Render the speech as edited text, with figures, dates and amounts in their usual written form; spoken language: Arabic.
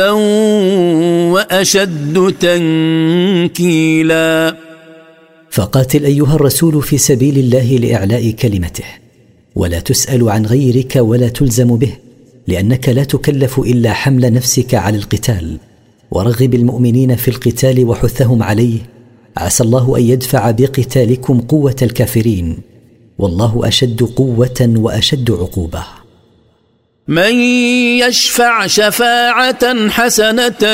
وأشد تنكيلا. فقاتل أيها الرسول في سبيل الله لإعلاء كلمته، ولا تسأل عن غيرك ولا تلزم به، لأنك لا تكلف إلا حمل نفسك على القتال. ورغب المؤمنين في القتال وحثهم عليه، عسى الله أن يدفع بقتالكم قوة الكافرين، والله أشد قوة وأشد عقوبة. من يشفع شفاعة حسنة